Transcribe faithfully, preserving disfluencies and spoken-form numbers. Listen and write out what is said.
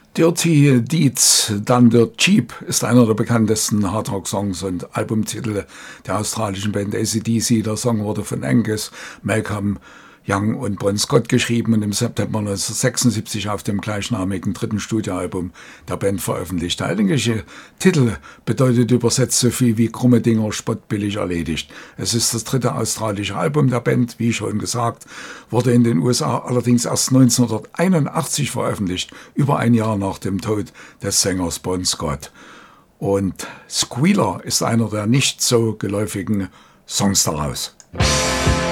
Dirty Deeds, dann Dirt Cheap ist einer der bekanntesten Hardrock-Songs und Albumtitel der australischen Band A C D C. Der Song wurde von Angus, Malcolm Young und Bon Scott geschrieben und im September neunzehnhundertsechsundsiebzig auf dem gleichnamigen dritten Studioalbum der Band veröffentlicht. Der eigentliche Titel bedeutet übersetzt so viel wie krumme Dinger spottbillig erledigt. Es ist das dritte australische Album der Band, wie schon gesagt, wurde in den U S A allerdings erst neunzehnhunderteinundachtzig veröffentlicht, über ein Jahr nach dem Tod des Sängers Bon Scott. Und Squealer ist einer der nicht so geläufigen Songs daraus.